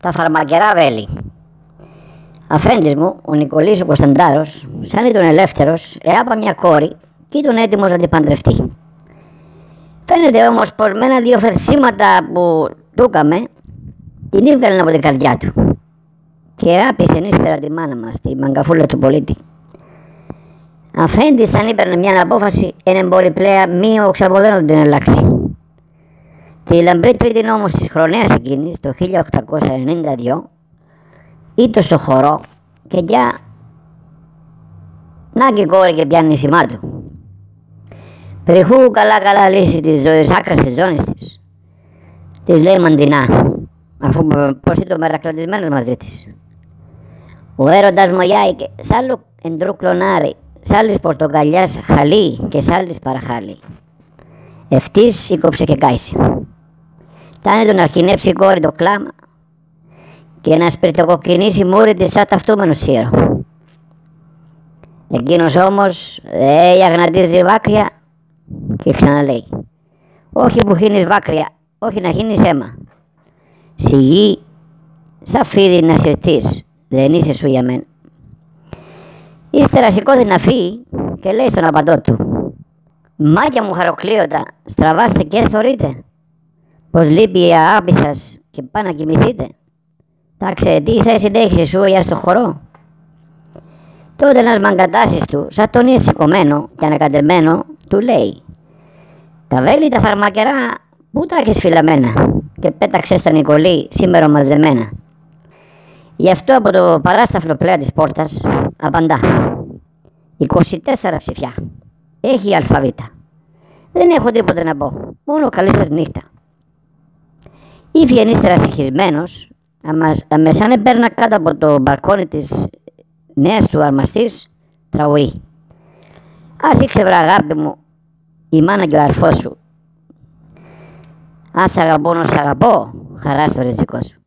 Τα φαρμακερά βέλη. Αφέντης μου, ο Νικολής ο Κωνσταντάρος, σαν ήταν ελεύθερος, εάπα μια κόρη και ήταν έτοιμος να την παντρευτεί. Φαίνεται όμως πως με ένα-δύο φερσίματα που του έκαμε, την έβγαλε από την καρδιά του και ράπησε ύστερα τη μάνα μας, τη μαγκαφούλα του πολίτη. Αφέντης, αν έπαιρνε μια απόφαση, είναι μπορεί πλέον μη οξαποδένω την αλλάξει. Τη λαμπρή τρίτη όμως της χρονιάς εκείνης, το 1892, ήτο στο χορό και για να και κόρη και πιάνει σημά του. Πριχού καλά λύσει της ζωής άκρας της ζώνης της. Της λέει μαντινά, αφού πως ήταν μερακλατισμένος μαζί της. Ο έρωτας μου γιάηκε, σ' άλλο εντρού κλονάρι, σ' άλλης πορτοκαλιάς χαλί και σ' άλλης παραχάλι. Ευτής σήκωψε και κάησε. Τάνε τον αρχινέψει η κόρη το κλάμα και να σπιρτοκοκκινήσει μούρη της σαν ταυτούμενο σύρο. Εκείνος όμως αγναντίζει βάκρια και ξαναλέει, όχι που χύνεις βάκρια, όχι να χύνεις αίμα. Στη γη σαν φίδι να συρθείς, δεν είσαι σου για μένα. Ύστερα σηκώθηκε να φύγει και λέει στον απαντό του, μάκια μου χαροκλείωτα, στραβάστε και θωρείτε, πως λείπει η αγάπη σας και πάνε να κοιμηθείτε. Τάξε, τι θέση έχεις σου για στο χορό. Τότε ένας μαγκατάσης του, σαν τον είναι σηκωμένο και ανακατεμένο, του λέει, τα βέλη τα φαρμακερά πού τα έχεις φυλαμένα, και πέταξε στα Νικολή σήμερα μαζεμένα. Γι' αυτό από το παράσταφλο πλέα της πόρτας απαντά, 24 ψηφιά, έχει η αλφαβήτα. Δεν έχω τίποτε να πω, μόνο καλή σας νύχτα. Ήφιεν ύστερα συγχυσμένος, με σαν έπαιρνα κάτω από το μπαλκόνι της νέας του αρμαστής, τραγουεί. Ας ήξευρα αγάπη μου, η μάνα και ο αρφός σου. Αν σ' αγαπώ να σ' αγαπώ, χαρά στο ριζικό σου.